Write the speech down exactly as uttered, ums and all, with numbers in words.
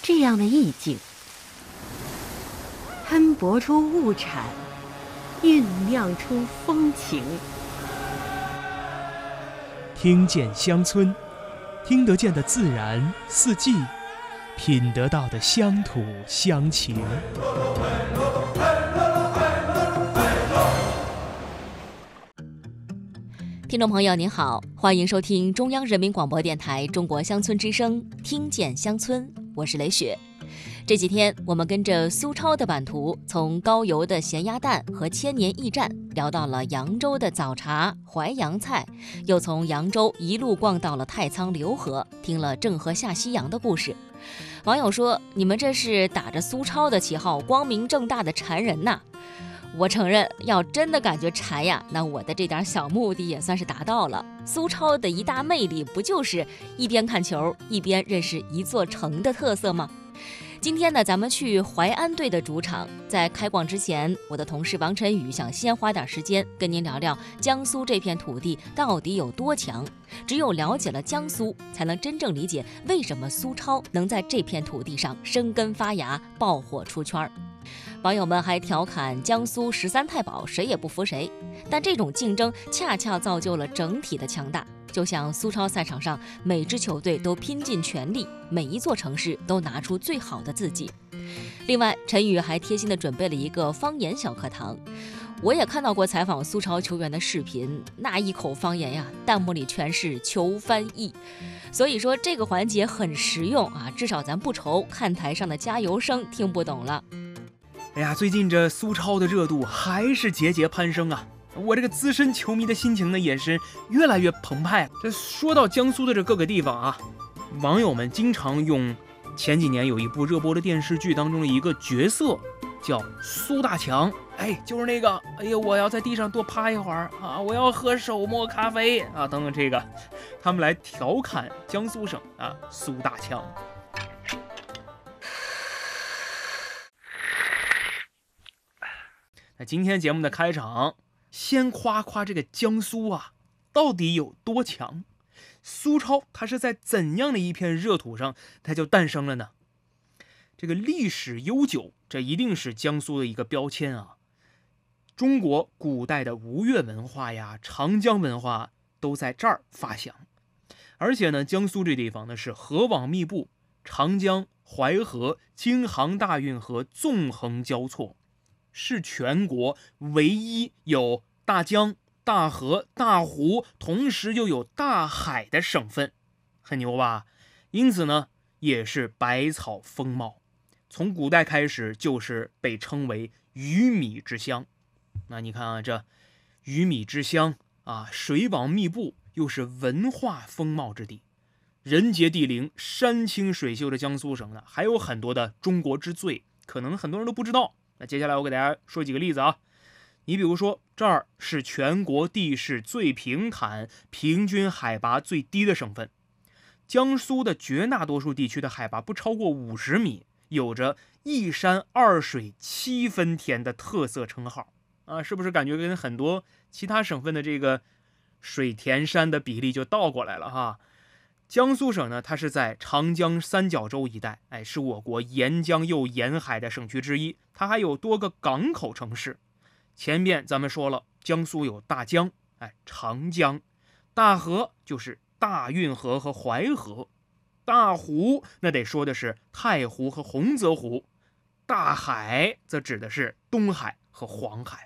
这样的意境，摊薄出物产，酝酿出风情。 听见乡村，听得见的自然四季，品得到的乡土乡情。 听众朋友您好，欢迎收听中央人民广播电台中国乡村之声听见乡村，我是雷雪。这几天我们跟着苏超的版图，从高邮的咸鸭蛋和千年驿站聊到了扬州的早茶、淮扬菜，又从扬州一路逛到了太仓浏河，听了郑和下西洋的故事。网友说，你们这是打着苏超的旗号光明正大的馋人呐。我承认，要真的感觉馋呀，那我的这点小目的也算是达到了。苏超的一大魅力不就是一边看球一边认识一座城的特色吗？今天呢，咱们去淮安队的主场。在开逛之前，我的同事王晨宇想先花点时间跟您聊聊江苏这片土地到底有多强。只有了解了江苏，才能真正理解为什么苏超能在这片土地上生根发芽、爆火出圈。网友们还调侃江苏十三太保谁也不服谁，但这种竞争恰恰造就了整体的强大。就像苏超赛场上，每支球队都拼尽全力，每一座城市都拿出最好的自己。另外，陈宇还贴心地准备了一个方言小课堂。我也看到过采访苏超球员的视频，那一口方言呀，弹幕里全是求翻译。所以说这个环节很实用啊，至少咱不愁看台上的加油声听不懂了。 哎呀，最近这苏超的热度还是节节攀升啊！我这个资深球迷的心情呢，也是越来越澎湃。这说到江苏的这各个地方啊，网友们经常用前几年有一部热播的电视剧当中的一个角色叫苏大强，哎，就是那个，哎呀，我要在地上多趴一会儿啊，我要喝手磨咖啡啊，等等，这个他们来调侃江苏省啊苏大强。那今天节目的开场，先夸夸这个江苏啊，到底有多强？苏超它是在怎样的一片热土上，它就诞生了呢？这个历史悠久，这一定是江苏的一个标签啊。中国古代的吴越文化呀、长江文化都在这儿发祥。而且呢，江苏这地方呢是河网密布，长江、淮河、京杭大运河纵横交错。是全国唯一有大江、大河、大湖，同时又有大海的省份，很牛吧？因此呢，也是百草丰茂，从古代开始就是被称为鱼米之乡。那你看啊，这鱼米之乡啊，水网密布，又是文化丰茂之地，人杰地灵、山清水秀的江苏省呢，还有很多的中国之最，可能很多人都不知道。那接下来我给大家说几个例子啊，你比如说，这儿是全国地势最平坦、平均海拔最低的省份。江苏的绝大多数地区的海拔不超过五十米，有着一山二水七分田的特色称号啊，是不是感觉跟很多其他省份的这个水田山的比例就倒过来了哈？江苏省呢，它是在长江三角洲一带，哎，是我国沿江又沿海的省区之一。它还有多个港口城市。前面咱们说了，江苏有大江，哎，长江；大河就是大运河和淮河；大湖那得说的是太湖和洪泽湖；大海则指的是东海和黄海。